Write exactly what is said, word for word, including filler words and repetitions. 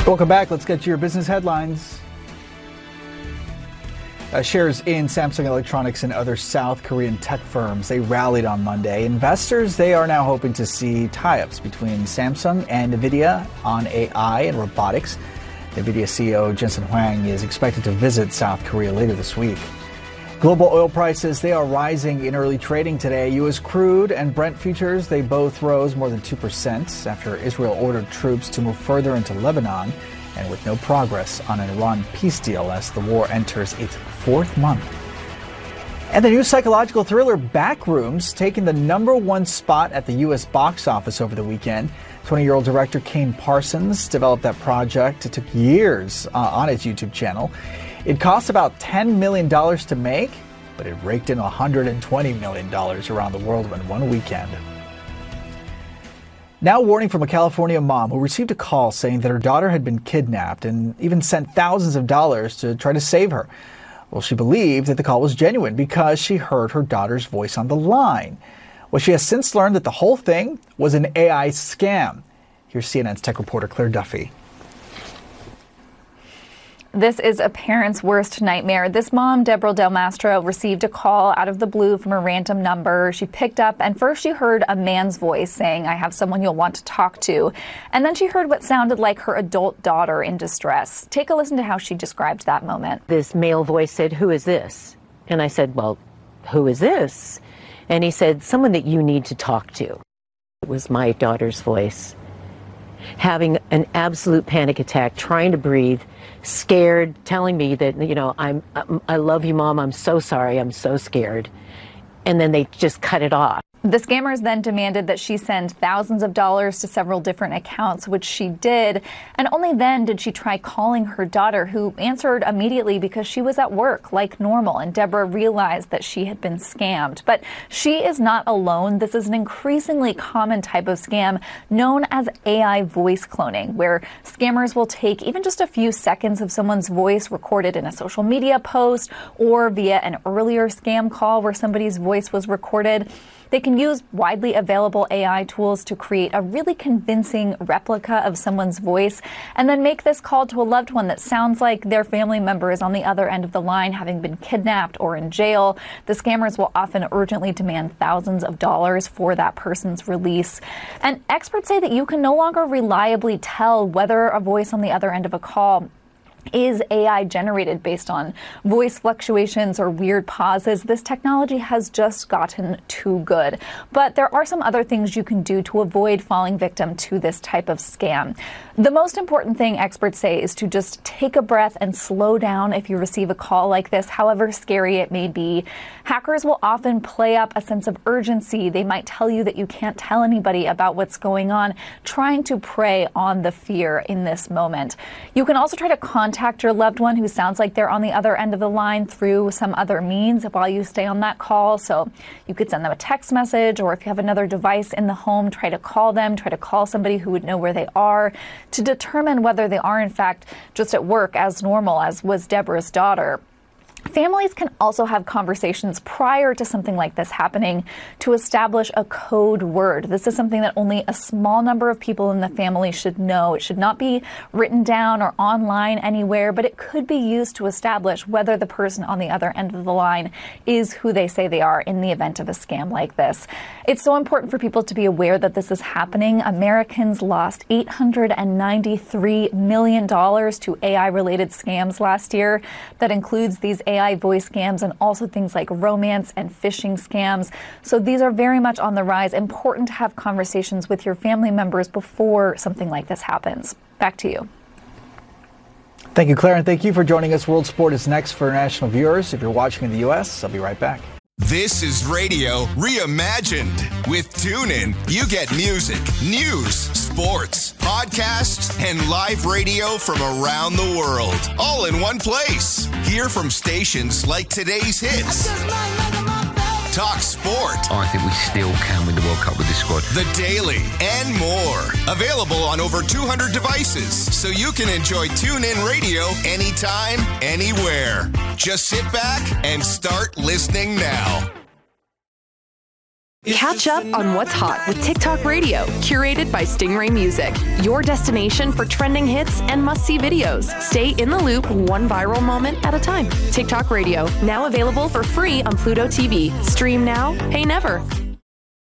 Welcome back. Let's get to your business headlines. Uh, shares in Samsung Electronics and other South Korean tech firms, they rallied on Monday. Investors, they are now hoping to see tie-ups between Samsung and NVIDIA on A I and robotics. NVIDIA C E O Jensen Huang is expected to visit South Korea later this week. Global oil prices, they are rising in early trading today. U S crude and Brent futures, they both rose more than two percent after Israel ordered troops to move further into Lebanon, and with no progress on an Iran peace deal as the war enters its fourth month. And the new psychological thriller Backrooms taking the number one spot at the U S box office over the weekend. twenty-year-old director Kane Parsons developed that project. It took years uh, on his YouTube channel. It cost about ten million dollars to make, but it raked in one hundred twenty million dollars around the world in one weekend. Now, warning from a California mom who received a call saying that her daughter had been kidnapped and even sent thousands of dollars to try to save her. Well, she believed that the call was genuine because she heard her daughter's voice on the line. Well, she has since learned that the whole thing was an A I scam. Here's C N N's tech reporter Claire Duffy. This is a parent's worst nightmare. This mom, Deborah Del Mastro, received a call out of the blue from a random number. She picked up, and first she heard a man's voice saying, "I have someone you'll want to talk to." And then she heard what sounded like her adult daughter in distress. Take a listen to how she described that moment. This male voice said, "Who is this?" And I said, "Well, who is this?" And he said, "Someone that you need to talk to." It was my daughter's voice, having an absolute panic attack, trying to breathe, scared, telling me that, you know, I'm, I love you, Mom. I'm so sorry. I'm so scared. And then they just cut it off. The scammers then demanded that she send thousands of dollars to several different accounts, which she did. And only then did she try calling her daughter, who answered immediately because she was at work like normal. And Deborah realized that she had been scammed. But she is not alone. This is an increasingly common type of scam known as A I voice cloning, where scammers will take even just a few seconds of someone's voice recorded in a social media post or via an earlier scam call where somebody's voice was recorded. They can use widely available A I tools to create a really convincing replica of someone's voice and then make this call to a loved one that sounds like their family member is on the other end of the line, having been kidnapped or in jail. The scammers will often urgently demand thousands of dollars for that person's release. And experts say that you can no longer reliably tell whether a voice on the other end of a call is A I generated based on voice fluctuations or weird pauses. This technology has just gotten too good. But there are some other things you can do to avoid falling victim to this type of scam. The most important thing, experts say, is to just take a breath and slow down if you receive a call like this, however scary it may be. Hackers will often play up a sense of urgency. They might tell you that you can't tell anybody about what's going on, trying to prey on the fear in this moment. You can also try to contact Contact your loved one who sounds like they're on the other end of the line through some other means while you stay on that call. So you could send them a text message, or if you have another device in the home, try to call them, try to call somebody who would know where they are to determine whether they are in fact just at work as normal, as was Deborah's daughter. Families can also have conversations prior to something like this happening to establish a code word. This is something that only a small number of people in the family should know. It should not be written down or online anywhere, but it could be used to establish whether the person on the other end of the line is who they say they are in the event of a scam like this. It's so important for people to be aware that this is happening. Americans lost eight hundred ninety-three million dollars to A I-related scams last year. That includes these A I voice scams and also things like romance and phishing scams. So these are very much on the rise. Important to have conversations with your family members before something like this happens. Back to you. Thank you, Claire, and thank you for joining us. World Sport is next for international viewers. If you're watching in the U S, I'll be right back. This is Radio Reimagined. With TuneIn, you get music, news, sports, podcasts, and live radio from around the world, all in one place. Hear from stations like Today's Hits, Talk Sport, I think we still can win the World Cup with this squad, The Daily, and more. Available on over two hundred devices, so you can enjoy TuneIn Radio anytime, anywhere. Just sit back and start listening now. Catch up on what's hot with TikTok Radio, curated by Stingray Music. Your destination for trending hits and must-see videos. Stay in the loop one viral moment at a time. TikTok Radio, now available for free on Pluto T V. Stream now, pay never.